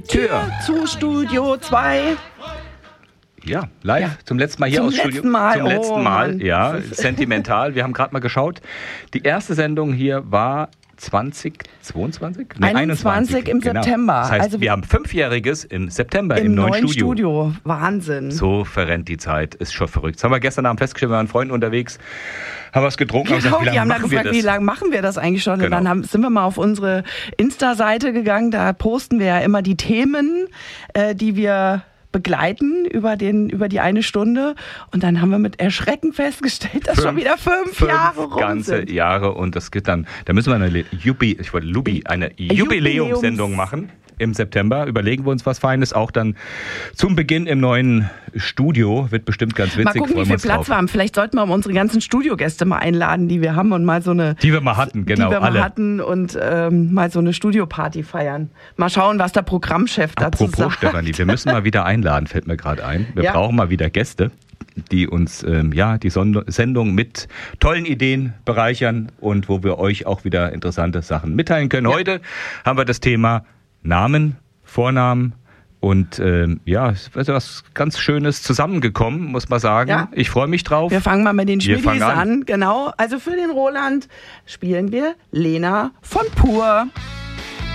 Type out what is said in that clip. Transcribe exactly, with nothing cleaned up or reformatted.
Tür zu Studio zwei. Ja, live, ja. zum letzten Mal hier zum aus Studio. Mal. Zum letzten oh, Mal, Mann. ja, sentimental. Wir haben gerade mal geschaut. Die erste Sendung hier war zwanzig zweiundzwanzig? Nee, einundzwanzig im genau. September. Das heißt, also wir haben Fünfjähriges im September im, im neuen, neuen Studio. Studio. Wahnsinn. So verrennt die Zeit, ist schon verrückt. Das haben wir gestern Abend festgestellt, wir waren Freunden unterwegs, haben was getrunken, genau, haben gesagt, wie lange die haben dann machen gefragt, wir das? wie lange machen wir das eigentlich schon? Genau. Und dann haben, sind wir mal auf unsere Insta-Seite gegangen, da posten wir ja immer die Themen, äh, die wir begleiten über den über die eine Stunde und dann haben wir mit Erschrecken festgestellt, dass fünf, schon wieder fünf, fünf Jahre rum ganze sind. Jahre und das geht dann, da müssen wir eine Jubi, ich wollte Lubi, eine Jubiläumssendung machen. Im September überlegen wir uns was Feines, auch dann zum Beginn im neuen Studio, wird bestimmt ganz witzig. Mal gucken, wie viel Platz drauf. wir haben. Vielleicht sollten wir unsere ganzen Studiogäste mal einladen, die wir haben und mal so eine... Die wir mal hatten, genau, Die wir alle. mal hatten und ähm, mal so eine Studioparty feiern. Mal schauen, was der Programmchef dazu Apropos, sagt. Stefanie, wir müssen mal wieder einladen, fällt mir gerade ein. Wir ja. brauchen mal wieder Gäste, die uns ähm, ja die Sond- Sendung mit tollen Ideen bereichern und wo wir euch auch wieder interessante Sachen mitteilen können. Ja. Heute haben wir das Thema Namen, Vornamen und ähm, ja, es ist was ganz Schönes zusammengekommen, muss man sagen. Ja. Ich freue mich drauf. Wir fangen mal mit den Schmidis an. an. Genau, also für den Roland spielen wir Lena von Pur.